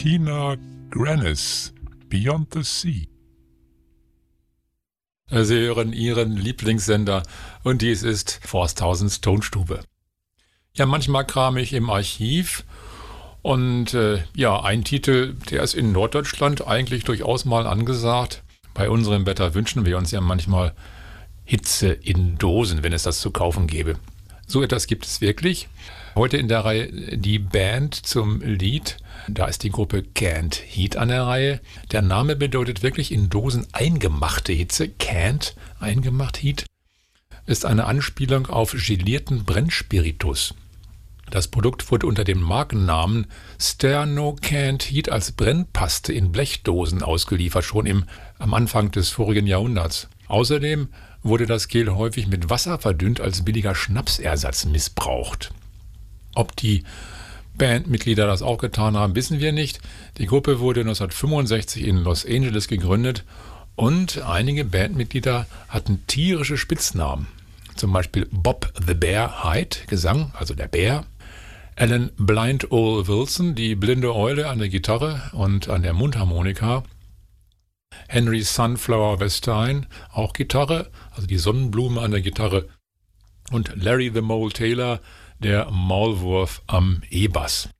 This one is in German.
Tina Grannis, Beyond the Sea. Sie hören Ihren Lieblingssender und dies ist Forsthausens Tonstube. Ja, manchmal kram ich im Archiv und ein Titel, der ist in Norddeutschland eigentlich durchaus mal angesagt. Bei unserem Wetter wünschen wir uns ja manchmal Hitze in Dosen, wenn es das zu kaufen gäbe. So etwas gibt es wirklich. Heute in der Reihe die Band zum Lied. Da ist die Gruppe Canned Heat an der Reihe. Der Name bedeutet wirklich in Dosen eingemachte Hitze. Canned, eingemacht Heat, ist eine Anspielung auf gelierten Brennspiritus. Das Produkt wurde unter dem Markennamen Sterno Canned Heat als Brennpaste in Blechdosen ausgeliefert, schon am Anfang des vorigen Jahrhunderts. Außerdem wurde das Gel häufig mit Wasser verdünnt als billiger Schnapsersatz missbraucht. Ob die Bandmitglieder das auch getan haben, wissen wir nicht. Die Gruppe wurde 1965 in Los Angeles gegründet und einige Bandmitglieder hatten tierische Spitznamen. Zum Beispiel Bob the Bear Hyde, Gesang, also der Bär. Alan Blind Owl Wilson, die blinde Eule an der Gitarre und an der Mundharmonika. Henry Sunflower Westine, auch Gitarre, also die Sonnenblume an der Gitarre. Und Larry the Mole Taylor, der Maulwurf am E-Bass.